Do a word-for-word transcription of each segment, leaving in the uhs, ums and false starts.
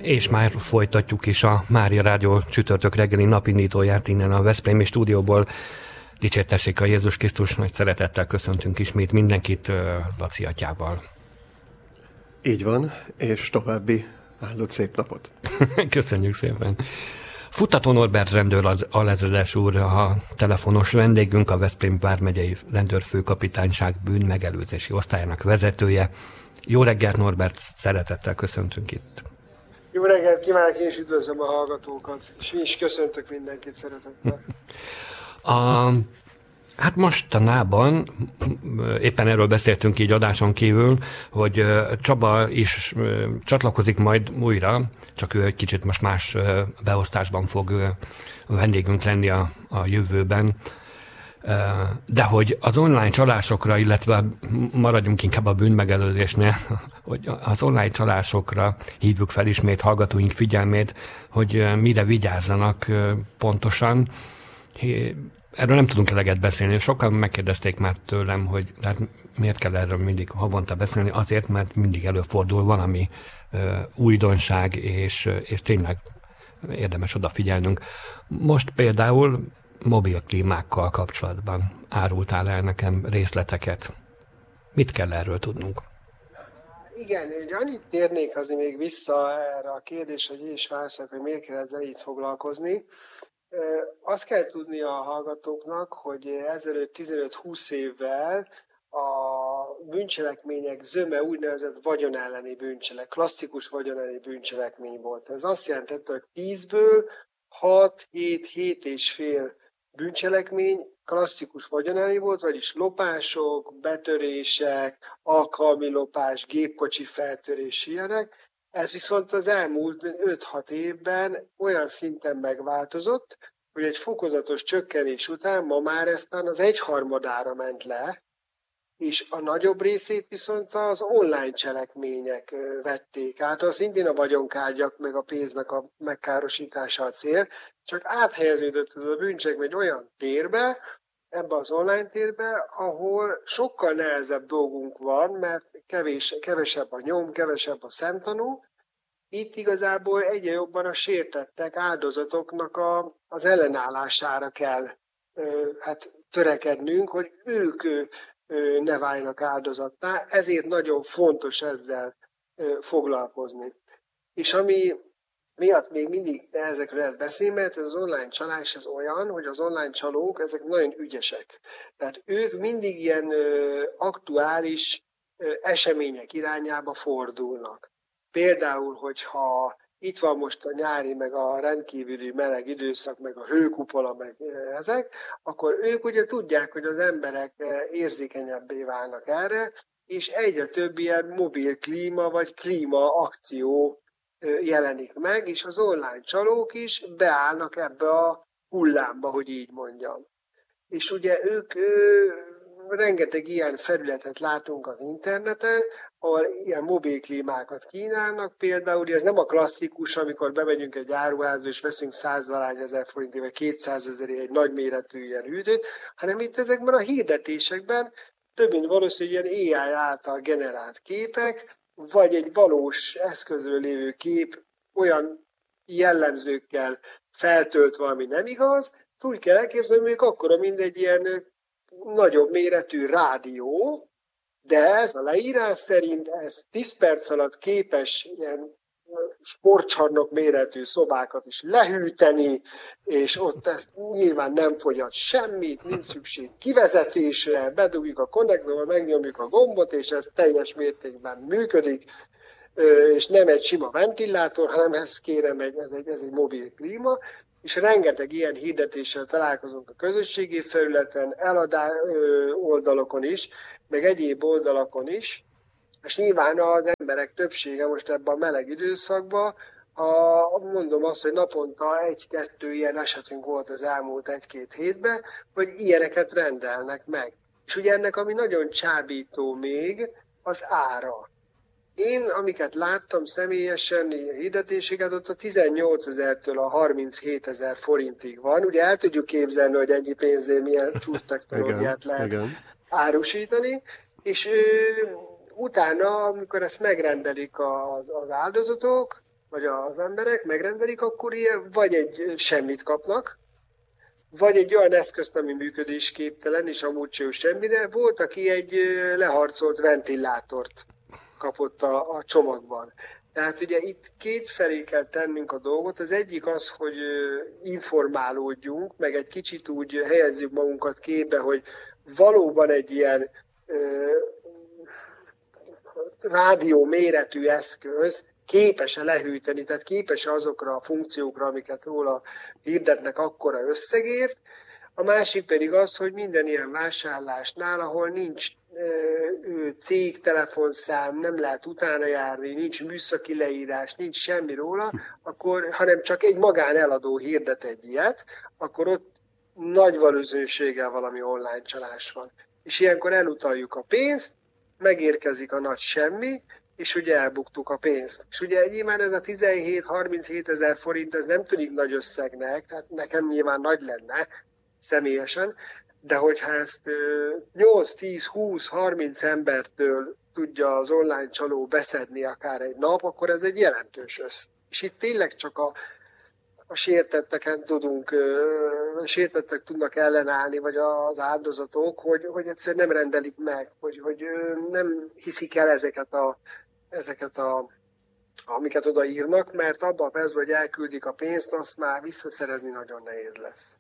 És már folytatjuk is a Mária Rádió csütörtök reggeli napindítóját innen a veszprémi stúdióból. Dicsértessék a Jézus Krisztus, nagy szeretettel köszöntünk ismét mindenkit Laci atyával. Így van, és további áldott szép napot. Köszönjük szépen. Futtató Norbert rendőr az alezredes úr, a telefonos vendégünk, a Veszprém vármegyei rendőrfőkapitányság bűnmegelőzési osztályának vezetője. Jó reggelt, Norbert, szeretettel köszöntünk itt. Jó reggelt kívánok, és üdvözlöm a hallgatókat, és mi is köszöntök mindenkit szeretettel. A, hát mostanában, éppen erről beszéltünk így adáson kívül, hogy Csaba is csatlakozik majd újra, csak ő egy kicsit most más beosztásban fog vendégünk lenni a, a jövőben. De hogy az online csalásokra, illetve maradjunk inkább a bűnmegelőzésnél, hogy az online csalásokra hívjuk fel ismét hallgatóink figyelmét, hogy mire vigyázzanak pontosan. Erről nem tudunk eleget beszélni. Sokan megkérdezték már tőlem, hogy hát miért kell erről mindig havonta beszélni. Azért, mert mindig előfordul valami újdonság, és, és tényleg érdemes odafigyelnünk. Most például mobilklímákkal kapcsolatban árultál el nekem részleteket. Mit kell erről tudnunk? Igen, hogy annyit térnék azért még vissza erre a kérdésre, hogy én is válaszolok, hogy miért kell ezzel így foglalkozni. Azt kell tudni a hallgatóknak, hogy ezelőtt tizenöt-húsz évvel a bűncselekmények zöme úgynevezett vagyonelleni bűncselek, klasszikus vagyonelleni bűncselekmény volt. Ez azt jelentette, hogy tízből hat, hét, hét és fél bűncselekmény klasszikus vagyonelleni volt, vagyis lopások, betörések, alkalmi lopás, gépkocsi feltörés, ilyenek. Ez viszont az elmúlt öt-hat évben olyan szinten megváltozott, hogy egy fokozatos csökkenés után ma már eztán az egyharmadára ment le, és a nagyobb részét viszont az online cselekmények vették át, az szintén a vagyonkárgyak meg a pénznek a megkárosítása a cél, csak áthelyeződött ez a bűncselekmény olyan térbe, ebbe az online térbe, ahol sokkal nehezebb dolgunk van, mert kevés, kevesebb a nyom, kevesebb a szemtanú. Itt igazából egyre jobban a sértettek áldozatoknak a, az ellenállására kell ö, hát törekednünk, hogy ők ö, ne váljanak áldozattá, ezért nagyon fontos ezzel ö, foglalkozni. És ami miatt még mindig ezekről lehet beszélni, mert ez az online csalás ez olyan, hogy az online csalók, ezek nagyon ügyesek. Tehát ők mindig ilyen ö, aktuális ö, események irányába fordulnak. Például, hogyha itt van most a nyári, meg a rendkívüli meleg időszak, meg a hőkupola, meg ezek, akkor ők ugye tudják, hogy az emberek érzékenyebbé válnak erre, és egyre több ilyen mobil klíma, vagy klíma akció jelenik meg, és az online csalók is beállnak ebbe a hullámba, hogy így mondjam. És ugye ők, ő, rengeteg ilyen felületet látunk az interneten, ahol ilyen mobilklímákat kínálnak, például ez nem a klasszikus, amikor bemegyünk egy áruházba és veszünk százvalány ezer forintért, vagy kétszázezer egy nagyméretű ilyen hűtőt, hanem itt ezekben a hirdetésekben több mint valószínű ilyen á i által generált képek, vagy egy valós eszközről lévő kép olyan jellemzőkkel feltölt valami nem igaz, úgy kell elképzelni, hogy még akkora, mint egy ilyen nagyobb méretű rádió, de ez a leírás szerint ez tíz perc alatt képes ilyen sportcsarnok méretű szobákat is lehűteni, és ott ezt nyilván nem fogyat semmit, nincs szükség kivezetésre, bedugjuk a konnektorba, megnyomjuk a gombot, és ez teljes mértékben működik, és nem egy sima ventilátor, hanem ez kérem, egy, ez, egy, ez egy mobil klíma, és rengeteg ilyen hirdetéssel találkozunk a közösségi felületen, eladás oldalokon is, meg egyéb oldalakon is, és nyilván az emberek többsége most ebben a meleg időszakban, a, mondom azt, hogy naponta egy-kettő ilyen esetünk volt az elmúlt egy-két hétben, hogy ilyeneket rendelnek meg. És ugye ennek, ami nagyon csábító még, az ára. Én, amiket láttam személyesen, hirdetéseket, ott a tizennyolcezertől a harminchét ezer forintig van. Ugye el tudjuk képzelni, hogy ennyi pénzért milyen csúcs technológiát lehet igen. árusítani, és ő, utána, amikor ezt megrendelik az, az áldozatok, vagy az emberek megrendelik, akkor ilyen vagy egy semmit kapnak, vagy egy olyan eszközt, ami működésképtelen, és amúgy sem semmire. Volt, aki egy leharcolt ventilátort kapott a, a csomagban. Tehát ugye itt két felé kell tennünk a dolgot. Az egyik az, hogy informálódjunk, meg egy kicsit úgy helyezzük magunkat képbe, hogy valóban egy ilyen ö, rádió méretű eszköz képes-e lehűteni, tehát képes-e azokra a funkciókra, amiket róla hirdetnek akkora összegért. A másik pedig az, hogy minden ilyen vásárlásnál, ahol nincs ö, cég telefonszám, nem lehet utána járni, nincs műszaki leírás, nincs semmi róla, akkor, hanem csak egy magáneladó hirdet egy ilyet, akkor ott nagy valószínűséggel valami online csalás van. És ilyenkor elutaljuk a pénzt, megérkezik a nagy semmi, és ugye elbuktuk a pénzt. És ugye nyilván ez a tizenhét-harminchét ezer forint, ez nem tűnik nagy összegnek, tehát nekem nyilván nagy lenne személyesen, de hogyha ezt nyolc, tíz, húsz, harminc embertől tudja az online csaló beszedni akár egy nap, akkor ez egy jelentős összeg. És itt tényleg csak a, a sértetteken tudunk, a sértettek tudnak ellenállni, vagy az áldozatok, hogy, hogy egyszerűen nem rendelik meg, hogy, hogy nem hiszik el ezeket a, ezeket a amiket odaírnak, mert abban a percben, hogy elküldik a pénzt, azt már visszaszerezni nagyon nehéz lesz.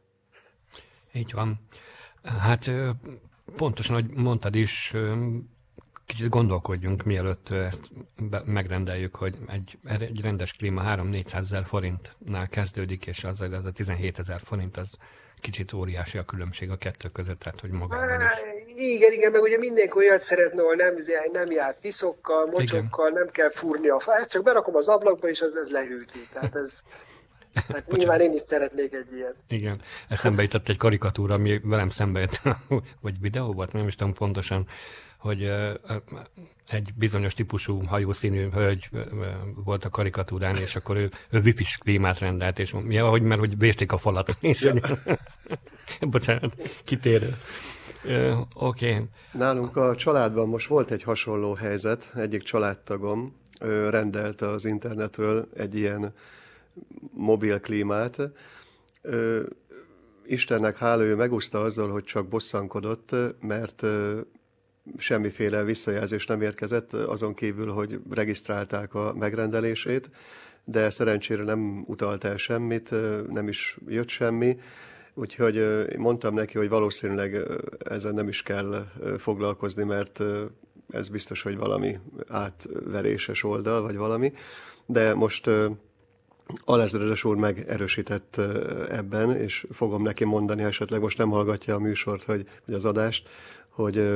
Így van. Hát pontosan, ahogy mondtad is, kicsit gondolkodjunk, mielőtt ezt megrendeljük, hogy egy, egy rendes klíma három-négyszázezer forintnál kezdődik, és az, az a tizenhétezer forint, az kicsit óriási a különbség a kettő között, tehát hogy magában is. Igen, igen, meg ugye mindenki olyat szeretne, ahol nem, nem jár piszokkal, mocsokkal, igen. Nem kell fúrni a fát, csak berakom az ablakba, és az, ez lehűti. Tehát ez... Hát nyilván én is szeretnék egy ilyet. Igen, eszembe jutott egy karikatúra, ami velem szembe jött, vagy videó volt, nem is tudom pontosan, hogy egy bizonyos típusú hajószínű hölgy volt a karikatúrán, és akkor ő, ő wifi-s klímát rendelt, és ja, hogy, mert hogy vésték a falat. És ja. Bocsánat, kitérő. Uh, Oké. Okay. Nálunk a családban most volt egy hasonló helyzet, egyik családtagom ő rendelte az internetről egy ilyen mobil klímát. Ö, Istennek hála, ő megúszta azzal, hogy csak bosszankodott, mert ö, semmiféle visszajelzés nem érkezett, azon kívül, hogy regisztrálták a megrendelését, de szerencsére nem utalt el semmit, nem is jött semmi, úgyhogy mondtam neki, hogy valószínűleg ezen nem is kell foglalkozni, mert ez biztos, hogy valami átveréses oldal, vagy valami, de most alezredes úr megerősített ebben, és fogom neki mondani, esetleg most nem hallgatja a műsort, hogy, vagy az adást, hogy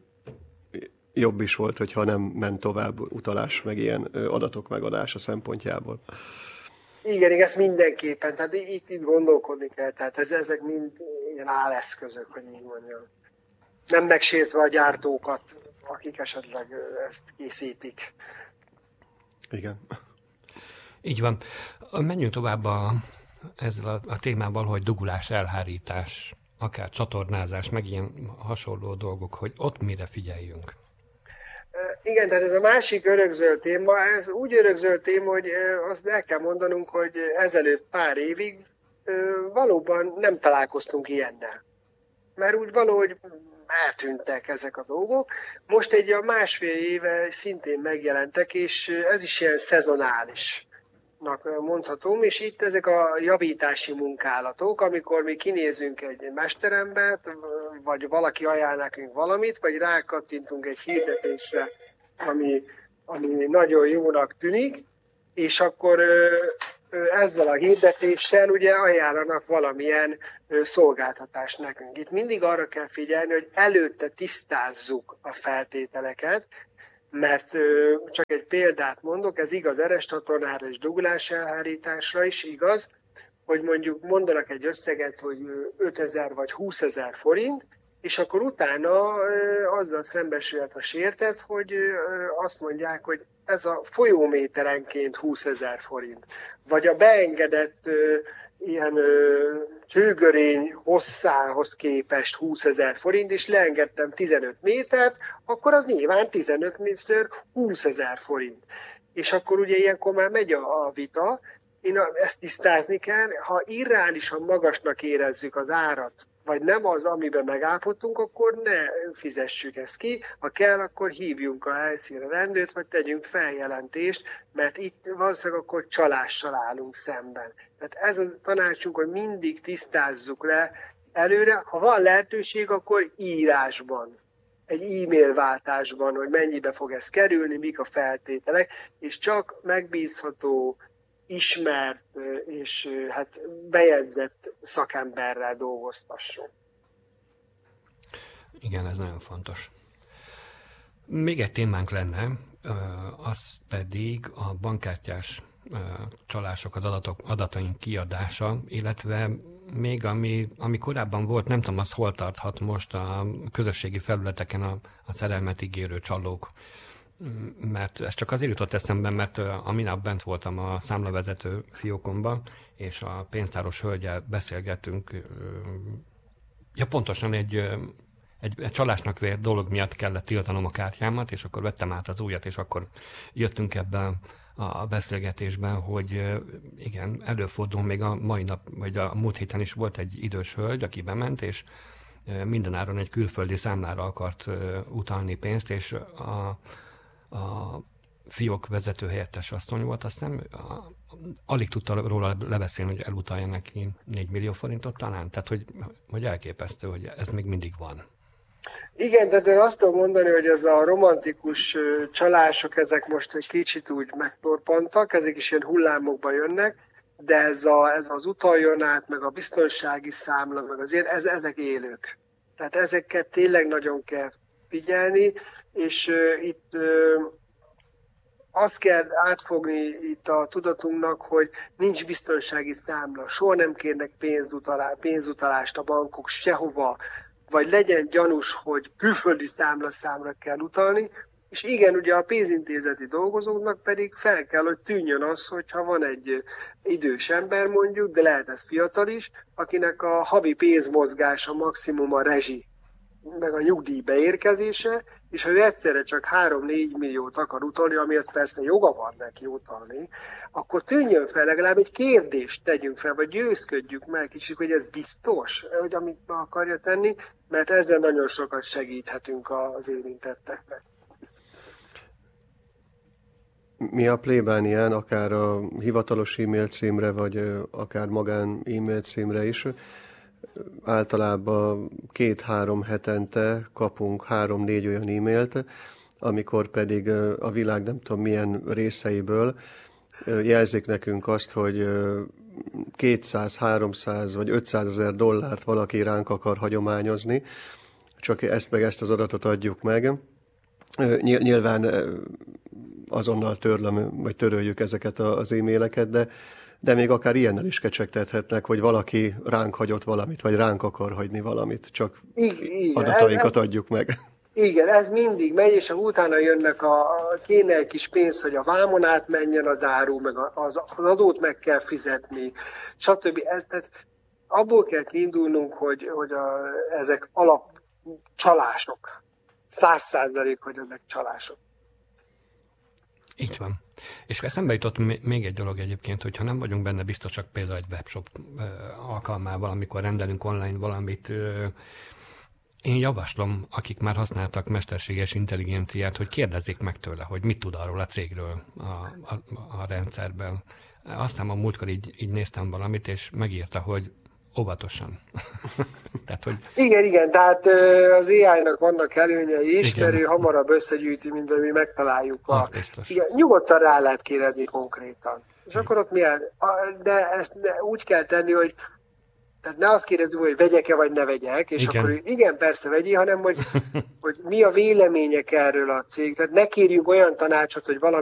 jobb is volt, hogyha nem ment tovább utalás, meg ilyen adatok megadása szempontjából. Igen, igen, ezt mindenképpen, tehát itt, itt gondolkodni kell, tehát ez, ezek mind ilyen álleszközök, hogy így mondjam. Nem megsértve a gyártókat, akik esetleg ezt készítik. Igen. Így van. Menjünk tovább a, ezzel a, a témával, hogy dugulás, elhárítás, akár csatornázás, meg ilyen hasonló dolgok, hogy ott mire figyeljünk. Igen, tehát ez a másik örökzöld téma, ez úgy örökzöld téma, hogy azt el kell mondanunk, hogy ezelőtt pár évig valóban nem találkoztunk ilyennel. Mert úgy valahogy eltűntek ezek a dolgok. Most egy a másfél éve szintén megjelentek, és ez is ilyen szezonális mondhatom, és itt ezek a javítási munkálatok, amikor mi kinézünk egy mesterembert, vagy valaki ajánl nekünk valamit, vagy rákattintunk egy hirdetésre, ami, ami nagyon jónak tűnik, és akkor ezzel a hirdetéssel ugye ajánlanak valamilyen szolgáltatást nekünk. Itt mindig arra kell figyelni, hogy előtte tisztázzuk a feltételeket, mert csak egy példát mondok, ez igaz ereszcsatornára és dugulás elhárításra is igaz, hogy mondjuk mondanak egy összeget, hogy ötezer vagy húszezer forint, és akkor utána azzal szembesülhet a sértett, hogy azt mondják, hogy ez a folyóméterenként húszezer forint. Vagy a beengedett ilyen csőgörény hosszához képest húszezer forint, és leengedtem tizenöt métert, akkor az nyilván tizenöt méter húszezer forint. és akkor ugye ilyenkor már megy a, a vita, én a, ezt tisztázni kell, ha irreálisan magasnak érezzük az árat, vagy nem az, amiben megállapodtunk, akkor ne fizessük ezt ki. Ha kell, akkor hívjunk a helyszínre rendőrt, vagy tegyünk feljelentést, mert itt valószínűleg akkor csalással állunk szemben. Tehát ez a tanácsunk, hogy mindig tisztázzuk le előre. Ha van lehetőség, akkor írásban, egy e-mail váltásban, hogy mennyibe fog ez kerülni, mik a feltételek, és csak megbízható, ismert és hát bejegyzett szakemberrel dolgoztasson. Igen, ez nagyon fontos. Még egy témánk lenne, az pedig a bankkártyás csalások, az adatok, adataink kiadása, illetve még ami, ami korábban volt, nem tudom, az hol tarthat most a közösségi felületeken a, a szerelmet ígérő csalók. Mert ez csak azért jutott eszembe, mert a minap bent voltam a számlavezető fiókomba, és a pénztáros hölgyel beszélgettünk. Ja, pontosan egy, egy, egy csalásnak vért dolog miatt kellett tiltanom a kártyámat, és akkor vettem át az újat, és akkor jöttünk ebben a beszélgetésben, hogy igen, előfordul még a mai nap, vagy a múlt héten is volt egy idős hölgy, aki bement, és mindenáron egy külföldi számlára akart utalni pénzt, és a a fiók vezető helyettes asszony volt, azt hiszem, alig tudta róla lebeszélni, hogy elutalja neki négy millió forintot talán. Tehát, hogy, hogy elképesztő, hogy ez még mindig van. Igen, de én azt tudom mondani, hogy ez a romantikus csalások, ezek most egy kicsit úgy megtorpantak, ezek is ilyen hullámokba jönnek, de ez, a, ez az utaljon át, meg a biztonsági számla, meg azért, ez, ezek élők. Tehát ezeket tényleg nagyon kell figyelni, és uh, itt uh, azt kell átfogni itt a tudatunknak, hogy nincs biztonsági számla, soha nem kérnek pénzutalá, pénzutalást a bankok sehova, vagy legyen gyanús, hogy külföldi számla számra kell utalni, és igen, ugye a pénzintézeti dolgozóknak pedig fel kell, hogy tűnjön az, hogyha van egy idős ember mondjuk, de lehet ez fiatal is, akinek a havi pénzmozgása maximum a rezsi, meg a nyugdíj beérkezése, és ha ő egyszerre csak három-négy milliót akar utalni, amihez persze joga van neki utalni, akkor tűnjön fel, legalább egy kérdést tegyünk fel, vagy győzködjük meg kicsit, hogy ez biztos, hogy amit akarja tenni, mert ezzel nagyon sokat segíthetünk az érintetteknek. Mi a plébánián, akár a hivatalos e-mail címre, vagy akár magán e-mail címre is, általában két-három hetente kapunk három-négy olyan e-mailt, amikor pedig a világ nem tudom milyen részeiből jelzik nekünk azt, hogy kétszáz, háromszáz vagy ötszázezer dollárt valaki ránk akar hagyományozni, csak ezt meg ezt az adatot adjuk meg. Nyilván azonnal törlöm, vagy töröljük ezeket az e-maileket, de de még akár ilyennel is kecsegtethetnek, hogy valaki ránk hagyott valamit, vagy ránk akar hagyni valamit, csak igen, adatainkat ez, adjuk meg. Igen, ez mindig megy, és utána jönnek a, kéne egy kis pénz, hogy a vámon átmenjen az áru, meg az, az adót meg kell fizetni, stb. Ez, tehát abból kell kiindulnunk, hogy, hogy a, ezek alapcsalások. Száz százalék, hogy ezek csalások. Így van. És eszembe jutott még egy dolog egyébként, hogyha nem vagyunk benne biztosak például egy webshop alkalmával, amikor rendelünk online valamit, én javaslom, akik már használtak mesterséges intelligenciát, hogy kérdezzék meg tőle, hogy mit tud arról a cégről a, a, a rendszerben. Aztán a múltkor így, így néztem valamit, és megírta, hogy óvatosan. Tehát, hogy... Igen, igen, tehát az á í-nak vannak előnyei is, igen, mert ő hamarabb összegyűjti, mint hogy mi megtaláljuk. A... Igen, nyugodtan rá lehet kérdezni konkrétan. És igen, akkor ott milyen... De ezt úgy kell tenni, hogy tehát ne azt kérdezzük, hogy vegyek-e vagy ne vegyek, és igen, akkor igen, persze vegyi, hanem hogy, hogy mi a vélemények erről a cég. Tehát ne kérjünk olyan tanácsot, hogy valami